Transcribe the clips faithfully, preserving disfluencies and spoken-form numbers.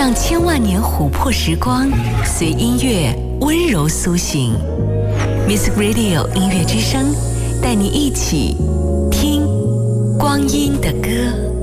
让千万年琥珀时光随音乐温柔苏醒。Music Radio 音乐之声，带你一起听光阴的歌。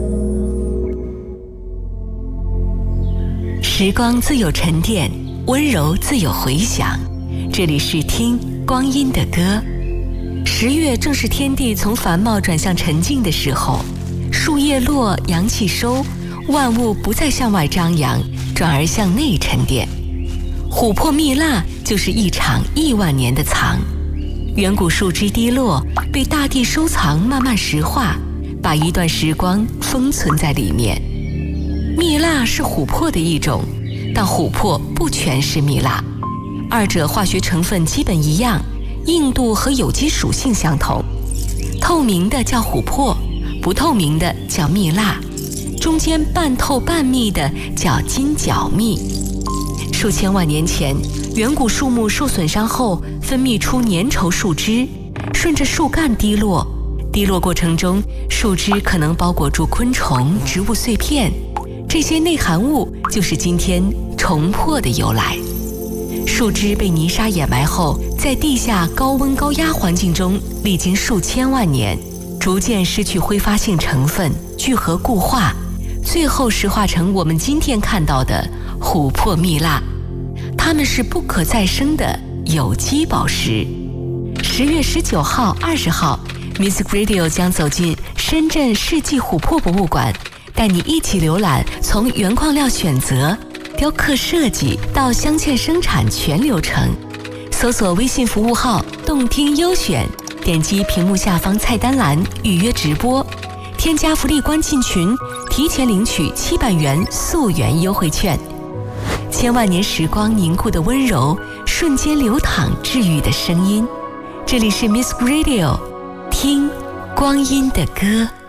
时光自有沉淀，温柔自有回响。这里是听光阴的歌。十月正是天地从繁茂转向沉静的时候，树叶落，阳气收，万物不再向外张扬，转而向内沉淀。琥珀蜜蜡就是一场亿万年的藏，远古树枝滴落，被大地收藏，慢慢石化，把一段时光封存在里面。蜜蜡是琥珀的一种，但琥珀不全是蜜蜡，二者化学成分基本一样，硬度和有机属性相同。透明的叫琥珀，不透明的叫蜜蜡，中间半透半密的叫金角蜜。数千万年前，远古树木受损伤后分泌出粘稠树枝，顺着树干滴落，滴落过程中，树枝可能包裹住昆虫、植物碎片，这些内含物就是今天虫珀的由来。树枝被泥沙掩埋后，在地下高温高压环境中历经数千万年，逐渐失去挥发性成分，聚合固化，最后石化成我们今天看到的琥珀蜜蜡。它们是不可再生的有机宝石。十月十九号、二十号 ，Music Radio 将走进深圳世纪琥珀博物馆，带你一起浏览从原矿料选择、雕刻设计到镶嵌生产全流程。搜索微信服务号动听优选，点击屏幕下方菜单栏预约直播，添加福利关进群，提前领取七百元溯源优惠券。千万年时光凝固的温柔，瞬间流淌治愈的声音。这里是 Music Radio， 听光阴的歌。